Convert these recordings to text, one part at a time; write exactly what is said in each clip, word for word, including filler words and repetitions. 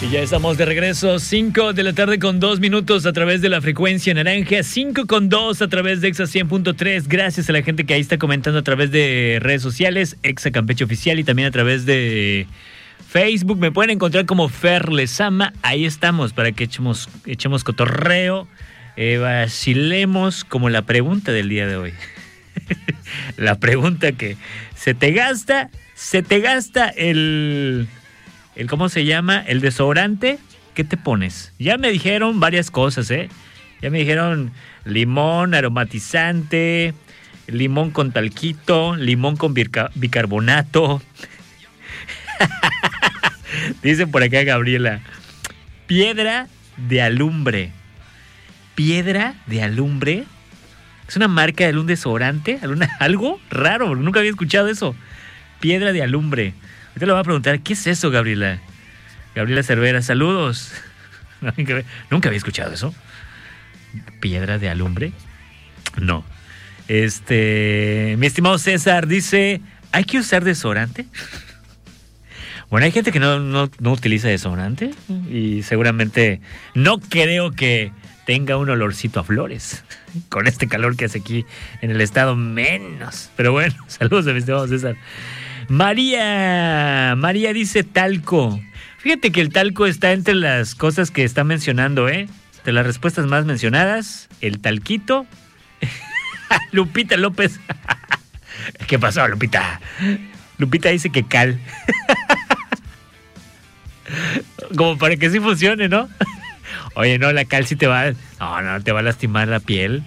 Y ya estamos de regreso, cinco de la tarde con dos minutos a través de la frecuencia naranja, cinco con dos a través de Exa cien punto tres. Gracias a la gente que ahí está comentando a través de redes sociales, Exa Campeche Oficial, y también a través de Facebook. Me pueden encontrar como Fer Lezama. Ahí estamos para que echemos, echemos cotorreo, eh, vacilemos como la pregunta del día de hoy. La pregunta que se te gasta, se te gasta el... El, ¿cómo se llama? El desodorante, ¿qué te pones? Ya me dijeron varias cosas, ¿eh? Ya me dijeron limón aromatizante, limón con talquito, limón con bica- bicarbonato. Dice por acá Gabriela, piedra de alumbre. ¿Piedra de alumbre? ¿Es una marca de un desodorante? ¿Alguna, algo raro? Nunca había escuchado eso. Piedra de alumbre. Ahorita le voy a preguntar, ¿qué es eso, Gabriela? Gabriela Cervera, saludos. Nunca había escuchado eso. ¿Piedra de alumbre? No. Este, mi estimado César dice, ¿hay que usar desodorante? Bueno, hay gente que no, no, no utiliza desodorante y seguramente no creo que tenga un olorcito a flores. Con este calor que hace aquí en el estado, menos. Pero bueno, saludos a mi estimado César. María, María dice talco. Fíjate que el talco está entre las cosas que está mencionando, ¿eh? De las respuestas más mencionadas, el talquito. Lupita López. ¿Qué pasó, Lupita? Lupita dice que cal. Como para que sí funcione, ¿no? Oye, no, la cal sí te va... No, no, te va a lastimar la piel.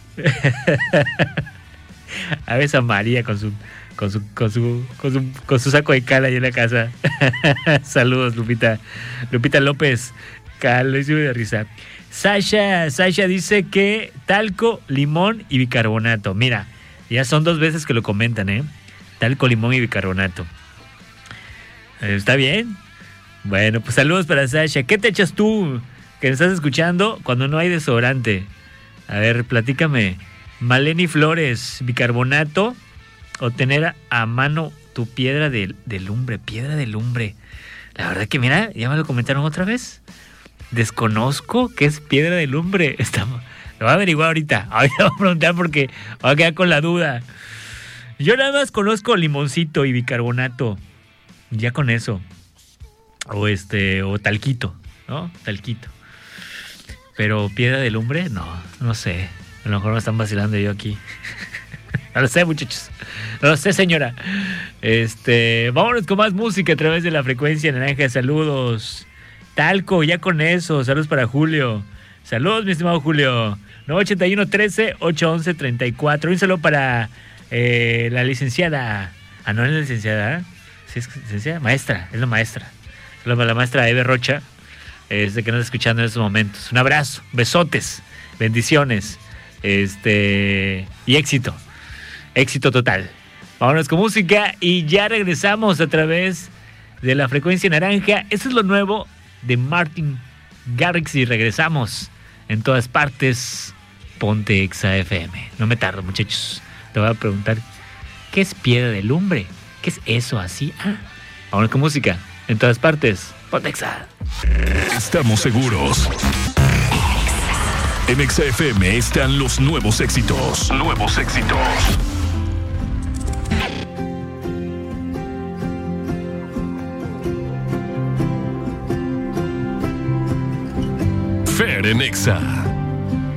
A veces a María con su... Con su, con su, con su, con su saco de cal ahí en la casa. Saludos, Lupita. Lupita López. Cal, lo hice de risa. Sasha, Sasha dice que talco, limón y bicarbonato. Mira, ya son dos veces que lo comentan, ¿eh? Talco, limón y bicarbonato. ¿Está bien? Bueno, pues saludos para Sasha. ¿Qué te echas tú que me estás escuchando cuando no hay desodorante? A ver, platícame. Maleni Flores, bicarbonato. O tener a mano tu piedra de, de lumbre, piedra de lumbre. La verdad que mira, ya me lo comentaron otra vez. Desconozco qué es piedra de lumbre. Estamos, lo voy a averiguar ahorita. Ahorita voy a preguntar porque voy a quedar con la duda. Yo nada más conozco limoncito y bicarbonato. Ya con eso. O este, o talquito, ¿no? Talquito. Pero piedra de lumbre, no, no sé. A lo mejor me están vacilando yo aquí. No lo sé, muchachos. No lo sé, señora. Este, vámonos con más música a través de la frecuencia naranja. Saludos. Talco, ya con eso. Saludos para Julio. Saludos, mi estimado Julio. nueve ocho uno, trece, ocho once, treinta y cuatro. Un saludo para eh, la licenciada. Ah, no es la licenciada. ¿Sí es licenciada? Maestra, es la maestra. Saludos para la maestra Eve Rocha. Este, que nos está escuchando en estos momentos. Un abrazo, besotes, bendiciones. Este, y éxito. Éxito total. Vámonos con música y ya regresamos a través de la frecuencia naranja. Eso es lo nuevo de Martin Garrix y regresamos en todas partes. Ponte Exa F M. No me tardo, muchachos. Te voy a preguntar, ¿qué es piedra de lumbre? ¿Qué es eso así? Ah, vámonos con música en todas partes. Ponte Exa. Estamos seguros. En Exa F M están los nuevos éxitos. Nuevos éxitos. Fer en Exa.